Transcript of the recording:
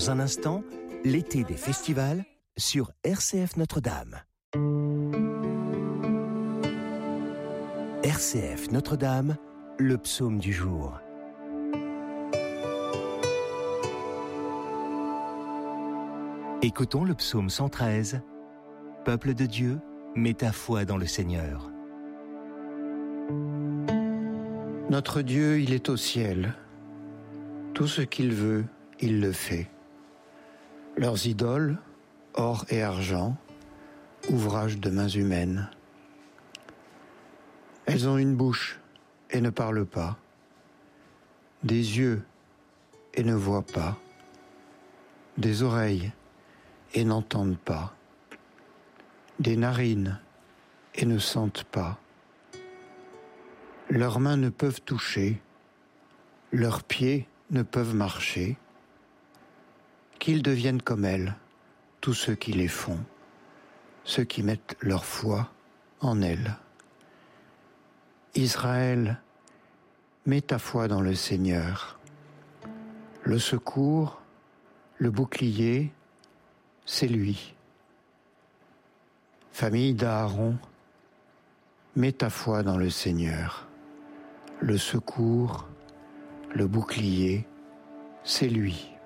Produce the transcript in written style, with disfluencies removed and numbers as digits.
Dans un instant, l'été des festivals sur RCF Notre-Dame. RCF Notre-Dame, le psaume du jour. Écoutons le psaume 113. Peuple de Dieu, mets ta foi dans le Seigneur. Notre Dieu, il est au ciel. Tout ce qu'il veut, il le fait. Leurs idoles, or et argent, ouvrage de mains humaines. Elles ont une bouche et ne parlent pas, des yeux et ne voient pas, des oreilles et n'entendent pas, des narines et ne sentent pas. Leurs mains ne peuvent toucher, leurs pieds ne peuvent marcher. Qu'ils deviennent comme elles, tous ceux qui les font, ceux qui mettent leur foi en elles. Israël, mets ta foi dans le Seigneur. Le secours, le bouclier, c'est lui. Famille d'Aaron, mets ta foi dans le Seigneur. Le secours, le bouclier, c'est lui.